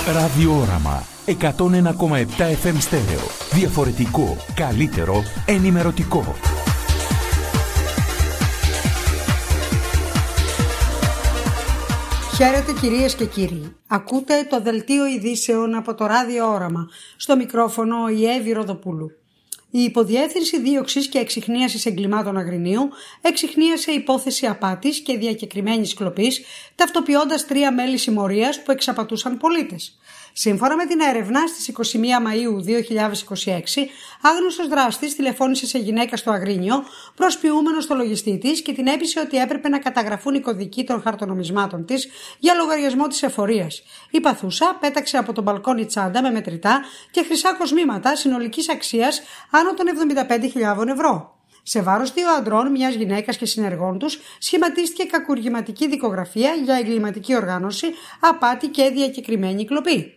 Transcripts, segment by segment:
Ραδιόραμα 101,7 FM στέρεο. Διαφορετικό, καλύτερο, ενημερωτικό. Χαίρετε κυρίες και κύριοι. Ακούτε το δελτίο ειδήσεων από το Ραδιόραμα. Στο μικρόφωνο η Εύη Ροδοπούλου. Η Υποδιεύθυνση Δίωξης και Εξιχνίασης Εγκλημάτων Αγρινίου εξιχνίασε υπόθεση απάτης και διακεκριμένης κλοπής, ταυτοποιώντας 3 μέλη συμμορίας που εξαπατούσαν πολίτες. Σύμφωνα με την έρευνα, στις 21 Μαΐου 2026, άγνωστος δράστης τηλεφώνησε σε γυναίκα στο Αγρίνιο, προσποιούμενος στο λογιστή της και την έπεισε ότι έπρεπε να καταγραφούν οι κωδικοί των χαρτονομισμάτων της για λογαριασμό της εφορίας. Η παθούσα πέταξε από τον μπαλκόνι τσάντα με μετρητά και χρυσά κοσμήματα συνολικής αξίας άνω των 75.000 ευρώ. Σε βάρος 2 αντρών, μιας γυναίκας και συνεργών τους, σχηματίστηκε κακουργηματική δικογραφία για εγκληματική οργάνωση, απάτη και διακεκριμένη κλοπή.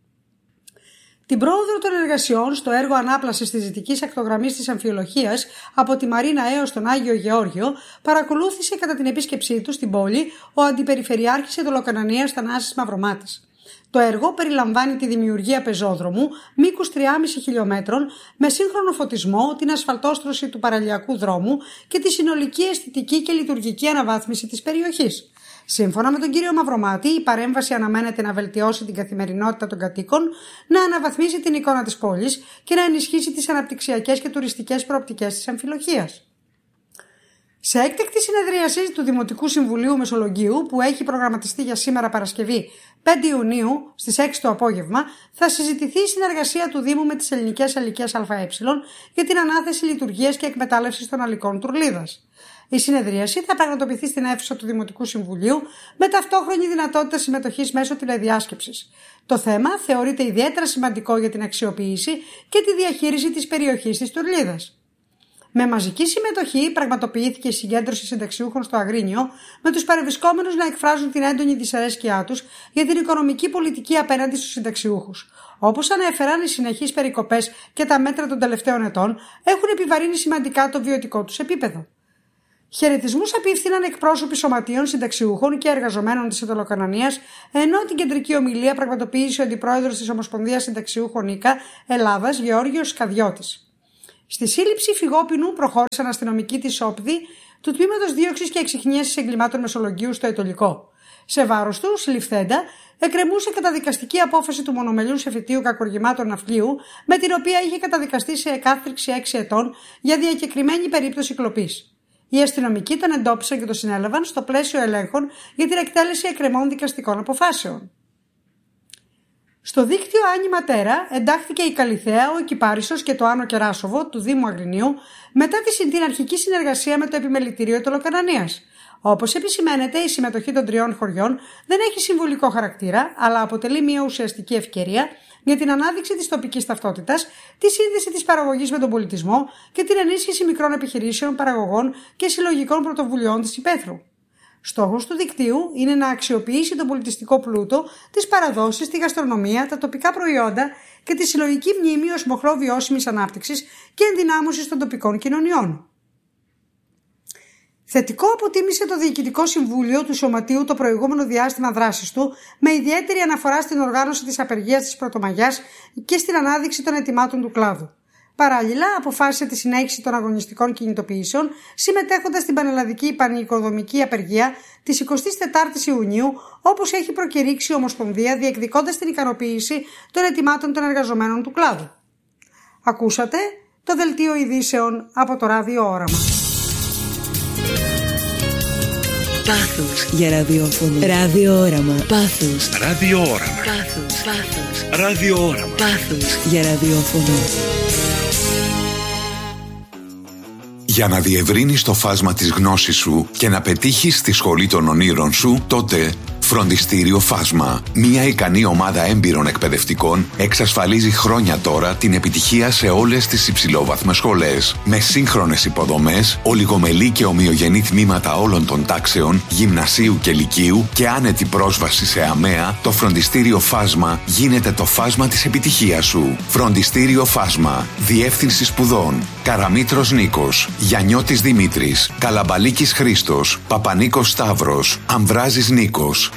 Την πρόοδο των εργασιών στο έργο ανάπλασης της δυτικής ακτογραμμής της Αμφιολοχίας από τη Μαρίνα έως τον Άγιο Γεώργιο παρακολούθησε κατά την επίσκεψή του στην πόλη ο Αντιπεριφερειάρχης Εδωλοκανανίας Θανάσης Μαυρομάτης. Το έργο περιλαμβάνει τη δημιουργία πεζόδρομου μήκους 3,5 χιλιόμετρων με σύγχρονο φωτισμό, την ασφαλτόστρωση του παραλιακού δρόμου και τη συνολική αισθητική και λειτουργική αναβάθμιση της περιοχής. Σύμφωνα με τον κύριο Μαυρομάτη, η παρέμβαση αναμένεται να βελτιώσει την καθημερινότητα των κατοίκων, να αναβαθμίσει την εικόνα της πόλης και να ενισχύσει τις αναπτυξιακές και τουριστικές προοπτικές της Αμφιλοχίας. Σε έκτακτη συνεδρίαση του Δημοτικού Συμβουλίου Μεσολογγίου, που έχει προγραμματιστεί για σήμερα Παρασκευή 5 Ιουνίου στις 6 το απόγευμα, θα συζητηθεί η συνεργασία του Δήμου με τις ελληνικές αλικές ΑΕ για την ανάθεση λειτουργίας και εκμετάλλευσης των αλικών Τουρλίδας. Η συνεδρίαση θα πραγματοποιηθεί στην αίθουσα του Δημοτικού Συμβουλίου με ταυτόχρονη δυνατότητα συμμετοχής μέσω τηλεδιάσκεψης. Το θέμα θεωρείται ιδιαίτερα σημαντικό για την αξιοποίηση και τη διαχείριση της περιοχής της Τουρλίδας. Με μαζική συμμετοχή πραγματοποιήθηκε η συγκέντρωση συνταξιούχων στο Αγρίνιο, με τους παρευρισκόμενους να εκφράζουν την έντονη δυσαρέσκειά τους για την οικονομική πολιτική απέναντι στους συνταξιούχους. Όπως ανέφεραν, οι συνεχείς περικοπές και τα μέτρα των τελευταίων ετών έχουν επιβαρύνει σημαντικά το βιωτικό τους επίπεδο. Χαιρετισμούς απίφθηναν εκπρόσωποι σωματείων, συνταξιούχων και εργαζομένων της Εδωλοκανανίας, ενώ την κεντρική ομιλία πραγματοποίησε ο αντιπρόεδρος της Ομοσπονδίας Συνταξιούχων ΙΚΑ Ελλάδας, Γεώργιος Σκαδιώτης. Στη σύλληψη φυγόπινου προχώρησαν αστυνομικοί της ΟΠΔΗ του Τμήματος Δίωξης και Εξιχνίασης Εγκλημάτων Μεσολογγίου στο Αιτωλικό. Σε βάρος του, συλληφθέντα, εκκρεμούσε καταδικαστική απόφαση του μονομελούς εφετείου κακουργημάτων ναυπλίου, με την οποία είχε καταδικαστεί σε εκάθριξη 6 ετών για διακεκριμένη περίπτωση κλοπής. Οι αστυνομικοί τον εντόπισαν και τον συνέλαβαν στο πλαίσιο ελέγχων για την εκτέλεση εκκρεμών δικαστικών αποφάσεων. Στο δίκτυο Άννη Ματέρα εντάχθηκε η Καλιθέα, ο Κυπάρισος και το Άνω Κεράσοβο του Δήμου Αγρινίου μετά την αρχική συνεργασία με το Επιμελητήριο Εδωλοκανανίας. Όπως επισημαίνεται, η συμμετοχή των 3 χωριών δεν έχει συμβολικό χαρακτήρα, αλλά αποτελεί μια ουσιαστική ευκαιρία για την ανάδειξη της τοπικής ταυτότητας, τη σύνδεση της παραγωγής με τον πολιτισμό και την ενίσχυση μικρών επιχειρήσεων, παραγωγών και συλλογικών πρωτοβουλειών της υπαίθρου. Στόχος του δικτύου είναι να αξιοποιήσει τον πολιτιστικό πλούτο, τις παραδόσεις, τη γαστρονομία, τα τοπικά προϊόντα και τη συλλογική μνήμη ως μοχλό βιώσιμης ανάπτυξης και ενδυνάμωσης των τοπικών κοινωνιών. Θετικό αποτίμησε το Διοικητικό Συμβούλιο του Σωματείου το προηγούμενο διάστημα δράσης του, με ιδιαίτερη αναφορά στην οργάνωση της απεργίας της Πρωτομαγιάς και στην ανάδειξη των αιτημάτων του κλάδου. Παράλληλα, αποφάσισε τη συνέχιση των αγωνιστικών κινητοποιήσεων, συμμετέχοντας στην πανελλαδική πανοικοδομική απεργία της 24ης Ιουνίου, όπως έχει προκηρύξει η Ομοσπονδία, διεκδικώντας την ικανοποίηση των αιτημάτων των εργαζομένων του κλάδου. Ακούσατε το δελτίο ειδήσεων από το Ραδιόραμα. Πάθος για ραδιόφωνο. Ραδιόραμα. Πάθος. Ραδιόραμα. Πάθος. Ραδιόραμα. Πάθος για ραδιόφωνο. Για να διευρύνεις το φάσμα της γνώσης σου και να πετύχεις τη σχολή των ονείρων σου, τότε Φροντιστήριο Φάσμα. Μια ικανή ομάδα έμπειρων εκπαιδευτικών εξασφαλίζει χρόνια τώρα την επιτυχία σε όλες τις υψηλόβαθμες σχολές. Με σύγχρονες υποδομές, ολιγομελή και ομοιογενή τμήματα όλων των τάξεων, γυμνασίου και λυκείου και άνετη πρόσβαση σε ΑΜΕΑ, το Φροντιστήριο Φάσμα γίνεται το φάσμα της επιτυχίας σου. Φροντιστήριο Φάσμα. Διεύθυνση σπουδών: Καραμήτρος Νίκος, Γιαννιώτης Δημήτρης, Καλαμπαλίκης Χρήστος, Παπανίκος Σταύρος, Αμβράζης Νίκος.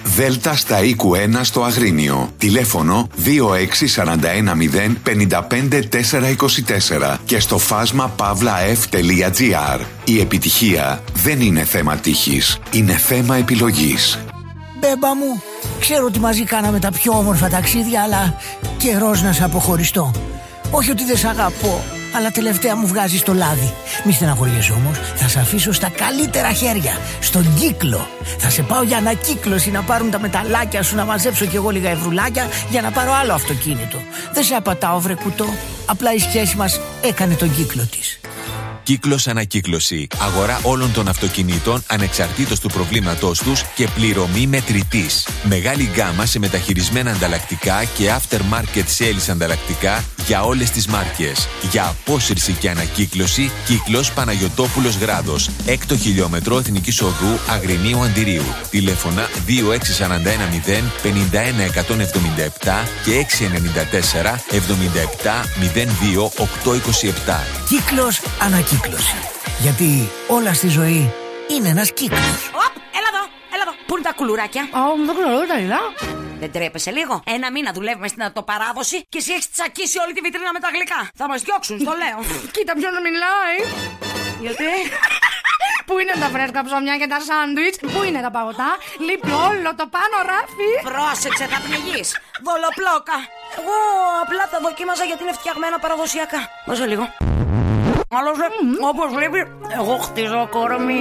Δέλτα στα οίκου 1 στο Αγρίνιο. Τηλέφωνο 26410 55424 και στο φάσμα pavlaf.gr. Η επιτυχία δεν είναι θέμα τύχης, είναι θέμα επιλογής. Μπέμπα μου, ξέρω ότι μαζί κάναμε τα πιο όμορφα ταξίδια, αλλά καιρός να σε αποχωριστώ. Όχι ότι δεν σ' αγαπώ, αλλά τελευταία μου βγάζεις το λάδι. Μη στεναχωριέσαι όμως, θα σε αφήσω στα καλύτερα χέρια, στον κύκλο. Θα σε πάω για ανακύκλωση να πάρουν τα μεταλλάκια σου, να μαζέψω κι εγώ λίγα ευρουλάκια για να πάρω άλλο αυτοκίνητο. Δεν σε απατάω βρε κουτό, απλά η σχέση μας έκανε τον κύκλο της. Κύκλος Ανακύκλωση. Αγορά όλων των αυτοκινήτων ανεξαρτήτως του προβλήματός τους και πληρωμή μετρητής. Μεγάλη γκάμα σε μεταχειρισμένα ανταλλακτικά και aftermarket sales ανταλλακτικά για όλες τις μάρκες. Για απόσυρση και ανακύκλωση, Κύκλος Παναγιωτόπουλος Γράδος. 6ο χιλιόμετρο Εθνικής Οδού Αγρινίου Αντιρίου. Τηλέφωνα 26410 51177 και 694 77 02 827. Κύκλος Ανακύκλωση. Γιατί όλα στη ζωή είναι ένας κύκλος. Έλα εδώ, έλα εδώ. Πού είναι τα κουλουράκια? Δεν ξέρω, δεν τα είδα. Δεν τρέπεσαι λίγο? Ένα μήνα δουλεύουμε στην ατοπαράδοση και εσύ έχεις τσακίσει όλη τη βιτρίνα με τα γλυκά. Θα μας διώξουν, στο λέω. Κοίτα ποιος να μιλάει. Γιατί? Πού είναι τα φρέσκα ψωμιά και τα σάντουιτς? Πού είναι τα παγωτά? Λείπει όλο το πάνω ράφι. Πρόσεξε, θα πνιγείς. Δολοπλόκα. Εγώ απλά τα δοκίμαζα γιατί είναι φτιαγμένα παραδοσιακά. Δώσε λίγο. Άλλος όπως βλέπει, εγώ χτίζω κορμί.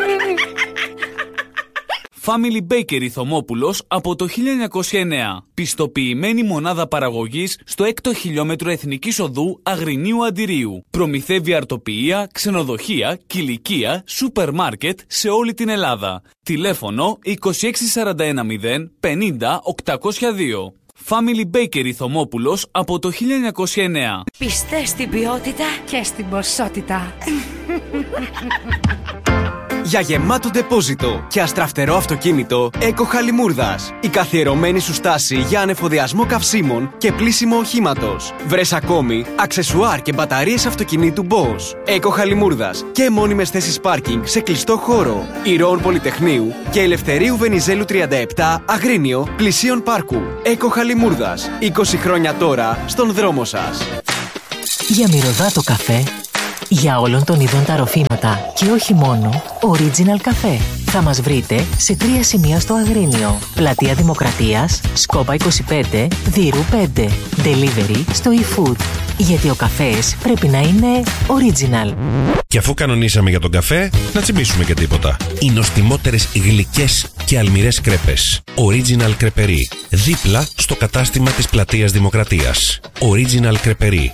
Family Bakery Θωμόπουλος από το 1909. Πιστοποιημένη μονάδα παραγωγής στο 6ο χιλιόμετρο Εθνικής Οδού Αγρινίου Αντιρίου. Προμηθεύει αρτοποιεία, ξενοδοχεία, κηλικεία, σούπερ μάρκετ σε όλη την Ελλάδα. Τηλέφωνο 26410 50 802. Family Bakery Θωμόπουλος από το 1909. Πιστές στην ποιότητα Και στην ποσότητα. Για γεμάτο ντεπόζιτο και αστραφτερό αυτοκίνητο, Eco Χαλιμούρδας. Η καθιερωμένη σου στάση για ανεφοδιασμό καυσίμων και πλύσιμο οχήματος. Βρες ακόμη αξεσουάρ και μπαταρίες αυτοκινήτου Bosch. Eco Χαλιμούρδας και μόνιμες θέσεις πάρκινγκ σε κλειστό χώρο. Ηρώων Πολυτεχνείου και Ελευθερίου Βενιζέλου 37 Αγρίνιο πλησίων πάρκου. Eco Χαλιμούρδας. 20 χρόνια τώρα στον δρόμο σας. Για μυρωδάτο καφέ, για όλων των ειδών τα ροφήματα και όχι μόνο, Original Café. Θα μας βρείτε σε 3 σημεία στο Αγρίνιο. Πλατεία Δημοκρατίας, Σκόπα 25, Δύρου 5. Delivery στο eFood. Γιατί ο καφές πρέπει να είναι original. Και αφού κανονίσαμε για τον καφέ, να τσιμπήσουμε και τίποτα. Οι νοστιμότερες γλυκές και αλμυρές κρέπες. Original Κρεπερί. Δίπλα στο κατάστημα της Πλατείας Δημοκρατίας. Original Κρεπερί.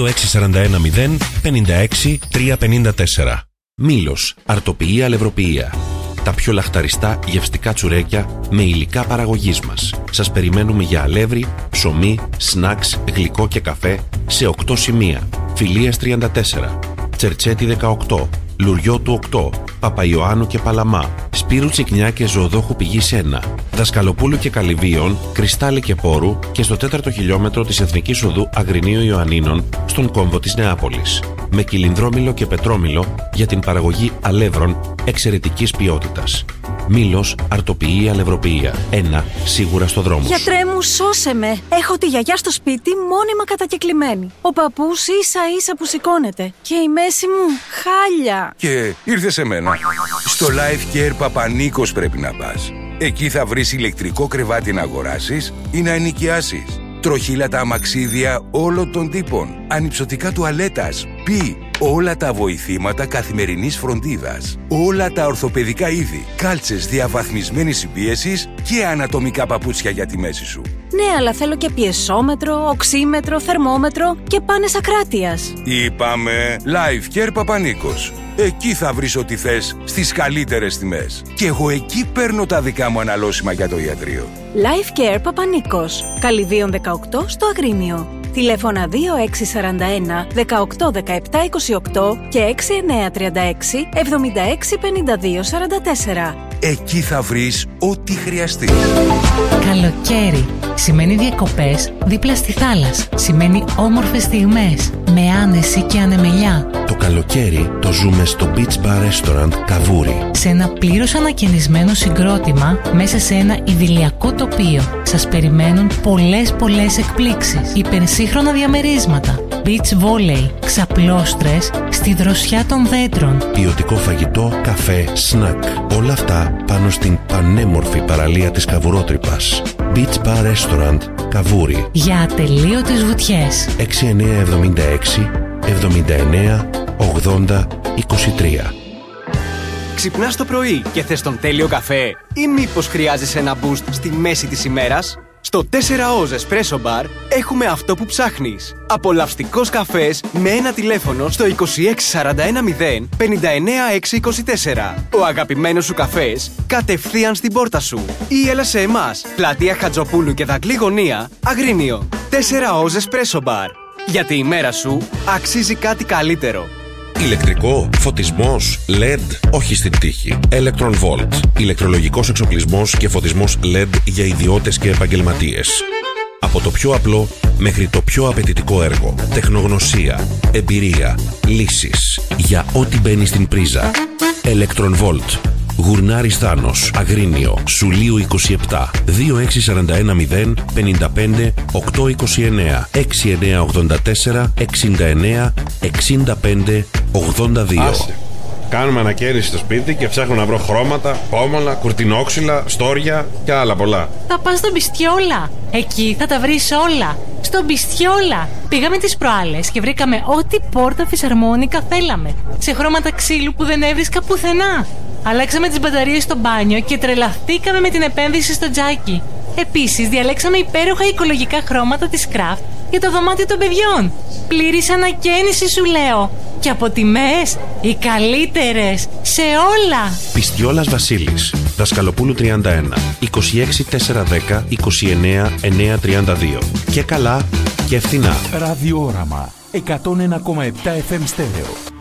26410 56 354. Μήλος. Αρτοποιεία Αλευροποιεία. Τα πιο λαχταριστά γευστικά τσουρέκια με υλικά παραγωγής μας. Σας περιμένουμε για αλεύρι, ψωμί, σνακς, γλυκό και καφέ σε 8 σημεία. Φιλίας 34, Τσερτσέτη 18, Λουριό του 8, Παπαϊωάννου και Παλαμά, Σπύρου Τσικνιά και Ζωοδόχου Πηγής 1, Δασκαλοπούλου και Καλυβίων, Κρυστάλλι και Πόρου και στο 4ο χιλιόμετρο της Εθνικής Οδού Αγρινίου Ιωαννίνων στον κόμβο της Νεάπολης. Με κυλινδρόμηλο και πετρόμηλο για την παραγωγή αλεύρων εξαιρετικής ποιότητας. Μήλος, αρτοποιεία, αλευροποιεία. Ένα σίγουρα στο δρόμο. Γιατρέ μου, σώσε με. Έχω τη γιαγιά στο σπίτι μόνιμα κατακεκλημένη. Ο παππούς ίσα ίσα που σηκώνεται. Και η μέση μου χάλια. Και ήρθε σε μένα. Στο Life Care Παπανίκος πρέπει να πας. Εκεί θα βρεις ηλεκτρικό κρεβάτι να αγοράσεις ή να ενοικιάσεις. Τροχύλατα αμαξίδια όλων των τύπων. Ανυψωτικά τουαλέτας. Όλα τα βοηθήματα καθημερινής φροντίδας. Όλα τα ορθοπαιδικά είδη. Κάλτσες διαβαθμισμένης συμπίεσης και ανατομικά παπούτσια για τη μέση σου. Ναι, αλλά θέλω και πιεσόμετρο, οξύμετρο, θερμόμετρο και πάνες ακράτειας. Είπαμε Life Care Παπανίκος. Εκεί θα βρεις ό,τι θες στις καλύτερες τιμές. Και εγώ εκεί παίρνω τα δικά μου αναλώσιμα για το ιατρείο. Life Care Παπανίκος. Καλυβίων 18 στο Αγρίνιο. Τηλέφωνα 2641 18 17 28 και 6936 76 52 44. Εκεί θα βρεις ό,τι χρειαστείς. Καλοκαίρι. Σημαίνει διακοπές δίπλα στη θάλασσα. Σημαίνει όμορφες στιγμές με άνεση και ανεμελιά. Το καλοκαίρι το ζούμε στο Beach Bar Restaurant Καβούρι. Σε ένα πλήρως ανακαινισμένο συγκρότημα μέσα σε ένα ιδηλιακό τοπίο. Σας περιμένουν πολλές εκπλήξεις. Υπερσύγχρονα διαμερίσματα. Beach volley, ξαπλώστρες στη δροσιά των δέντρων. Ποιοτικό φαγητό, καφέ, σνακ. Όλα αυτά πάνω στην πανέμορφη παραλία της Καβουρότρυπας. Beach Bar Restaurant Καβούρι. Για ατελείωτες βουτιές. 6976 79 80 23. Ξυπνάς το πρωί και θες τον τέλειο καφέ ή μήπως χρειάζεσαι ένα boost στη μέση της ημέρας? Στο 4Oz Espresso Bar έχουμε αυτό που ψάχνεις. Απολαυστικός καφές με ένα τηλέφωνο στο 26410 59624. Ο αγαπημένος σου καφές κατευθείαν στην πόρτα σου. Ή έλα σε εμάς, πλατεία Χατζοπούλου και Δακλή Γωνία, Αγρίνιο. 4Oz Espresso Bar. Γιατί η μέρα σου αξίζει κάτι καλύτερο. Ηλεκτρικό, φωτισμός, LED, όχι στην τύχη. Electron Volt. Ηλεκτρολογικός εξοπλισμός και φωτισμός LED για ιδιώτες και επαγγελματίες. Από το πιο απλό μέχρι το πιο απαιτητικό έργο. Τεχνογνωσία, εμπειρία, λύσεις. Για ό,τι μπαίνει στην πρίζα. Electron Volt. Γουρνάρης Θάνος, Αγρίνιο, Σουλίου 27, 26410 55 829, 6984 69 65 82. Άσε. Κάνουμε ανακαίνιση στο σπίτι και ψάχνω να βρω χρώματα, πόμολα, κουρτινόξυλα, στόρια και άλλα πολλά. Θα πας στον Μπιστιόλα. Εκεί θα τα βρεις όλα. Στον Μπιστιόλα. Πήγαμε τις προάλλες και βρήκαμε ό,τι πόρτα φυσαρμόνικα θέλαμε. Σε χρώματα ξύλου που δεν έβρισκα πουθενά. Αλλάξαμε τις μπαταρίες στο μπάνιο και τρελαθήκαμε με την επένδυση στο τζάκι. Επίσης, διαλέξαμε υπέροχα οικολογικά χρώματα της Craft για το δωμάτιο των παιδιών. Πλήρης ανακαίνιση σου λέω. Και από τιμές οι καλύτερες σε όλα. Πιστιόλας Βασίλης, Δασκαλοπούλου 31, 26410 29 932. Και καλά και φθηνά. Ραδιόραμα 101,7 FM στέρεο.